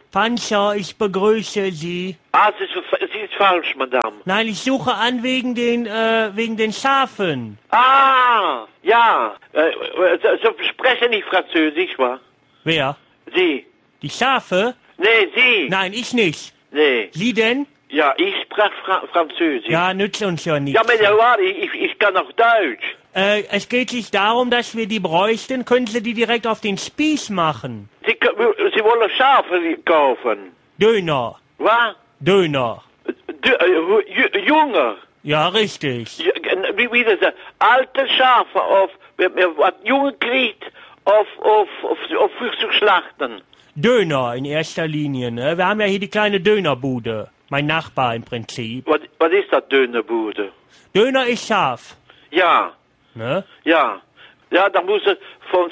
Panzer, ich begrüße Sie. Ah, sie ist falsch, Madame. Nein, ich suche an wegen den Schafen. Ah, ja. Sie sprechen nicht Französisch, wa? Wer? Sie. Die Schafe? Nee, Sie. Nein, ich nicht. Nee. Sie denn? Ja, ich spreche Französisch. Ja, nützt uns ja nichts. Ja, aber ich kann auch Deutsch. Es geht sich darum, dass wir die bräuchten. Können Sie die direkt auf den Spieß machen? Sie wollen Schafe kaufen. Döner. Was? Döner. Junge. Ja, richtig. Wie das? Alte Schafe was Junge kriegt, für zu schlachten. Döner in erster Linie, ne? Wir haben ja hier die kleine Dönerbude. Mein Nachbar im Prinzip. Was ist das, Dönerbude? Döner ist scharf, Ja, ne? ja. Ja, da muss es von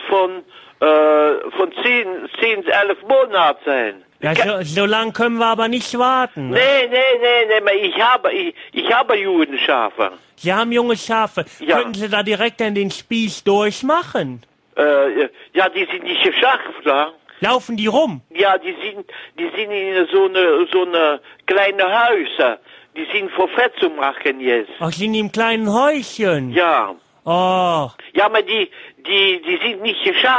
10, 11 Monaten sein. Ja, so lang können wir aber nicht warten. Ne? Nee, ich habe Judenschafe. Sie haben junge Schafe. Ja. Könnten Sie da direkt an den Spieß durchmachen? Ja, die sind nicht geschafft, ja. Laufen die rum? Ja, die sind in so eine kleine Häuser. Die sind für Fett zu machen jetzt. Ach, sind die im kleinen Häuschen? Ja. Oh, Ja, aber die sind nicht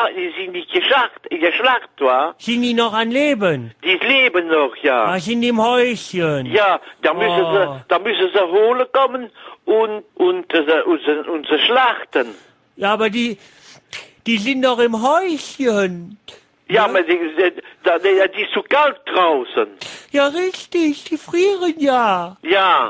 geschlacht, wa? sind die noch an Leben? Die leben noch, ja. Ach, sind die im Häuschen? Ja, da müssen sie holen kommen und sie schlachten. Ja, aber die sind doch im Häuschen. Ja, aber die ist zu kalt draußen. Ja, richtig, die frieren ja. Ja.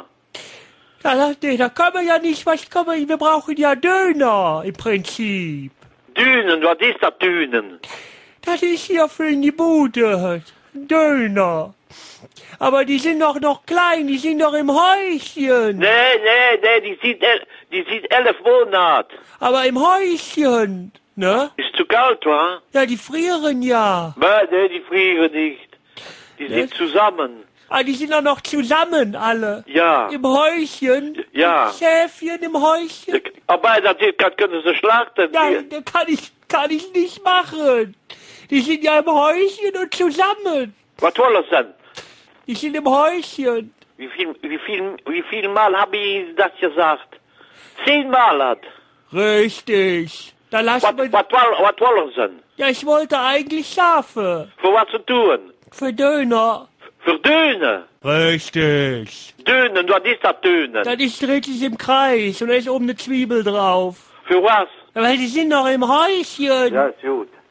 Da können wir ja nicht, wir brauchen ja Döner im Prinzip. Dünen, was ist das Dünen? Das ist hier für in die Bude. Döner. Aber die sind doch noch klein, die sind doch im Häuschen. Nee, die sind 11 Monate. Aber im Häuschen, ne? Ist zu kalt, wa? Ja, die frieren ja. Nee, die frieren nicht. Die sind zusammen. Ah, die sind doch noch zusammen, alle. Ja. Im Häuschen. Ja. Schäfchen im Häuschen. Aber das können sie schlachten. Nein, das kann ich nicht machen. Die sind ja im Häuschen und zusammen. Was wollen sie denn? Die sind im Häuschen. Wie viel Mal habe ich das gesagt? 10 Mal hat. Richtig. Da lassen wir... Was wollen sie denn? Ja, ich wollte eigentlich Schafe. Für was zu tun? Für Döner. Für Döner. Richtig. Dönen, was ist das Dönen? Das dreht sich im Kreis und da ist oben eine Zwiebel drauf. Für was? Aber die sind noch im Häuschen. Ja, ist gut.